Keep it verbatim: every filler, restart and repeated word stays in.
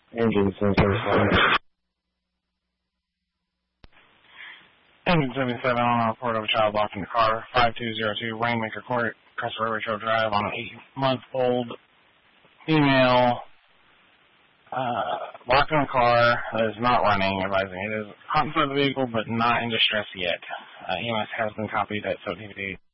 Engine sensor fire. Engine seventy-seven on a report of a child locked in the car, five two zero two Rainmaker Court, Crestwood Retro Drive, on an eight-month-old female uh, locked in the car that is not running, advising it is hot inside the vehicle but not in distress yet. Uh, E M S has been copied at seventeen fifty-eight.